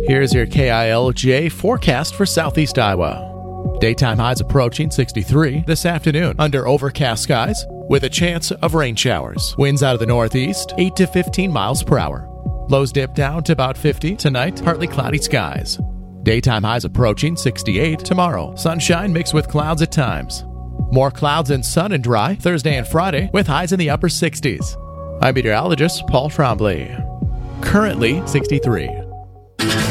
Here's your KILJ forecast for southeast Iowa. Daytime highs approaching 63 this afternoon under overcast skies with a chance of rain showers. Winds out of the northeast, 8 to 15 miles per hour. Lows dip down to about 50 tonight, partly cloudy skies. Daytime highs approaching 68 tomorrow. Sunshine mixed with clouds at times. More clouds and sun and dry Thursday and Friday with highs in the upper 60s. I'm meteorologist Paul Trombley. Currently 63.